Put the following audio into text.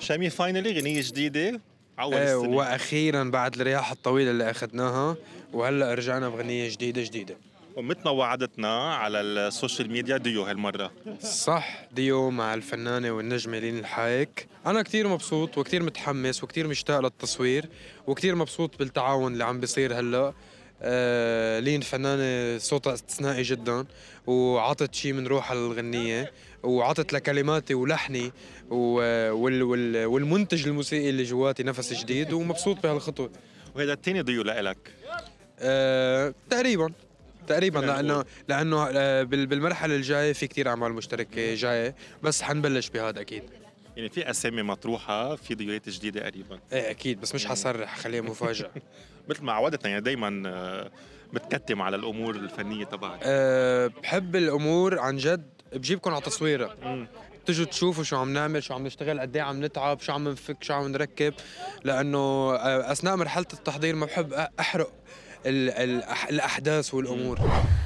شامي فاينلي غنية جديدة عول ايه، السنة. واخيرا بعد الرياح الطويله اللي اخذناها وهلا رجعنا بغنيه جديده. ومثل ما وعدتنا على السوشيال ميديا ديو هالمرة. صح، ديو مع الفنانه والنجمه لين الحايك. انا كتير مبسوط وكتير متحمس وكتير مشتاق للتصوير وكتير مبسوط بالتعاون اللي عم بيصير هلا. لين فنانة صوتها استثنائي جدا، وعطت شي من روحها للغنية، وعطت لكلماتي ولحني والمنتج الموسيقي اللي جواتي نفس جديد، ومبسوط بهالخطوة. وهذا التاني ديو لإلك. تقريبا فينا لانه نقول. بالمرحله الجايه في كتير اعمال مشتركه جايه، بس حنبلش بهذا اكيد. يعني في أسامي مطروحة في ديوات جديدة قريبا. ايه اكيد، بس مش حصرح، خليها مفاجاه. مثل ما عودتنا يعني دايما متكتم على الأمور الفنية تبعك. بحب الامور عن جد، بجيبكم على تصويره، مم. تجوا تشوفوا شو عم نعمل، شو عم نشتغل، قد ايه عم نتعب، شو عم نفك، شو عم نركب. لانه اثناء مرحله التحضير ما بحب احرق الاحداث والامور.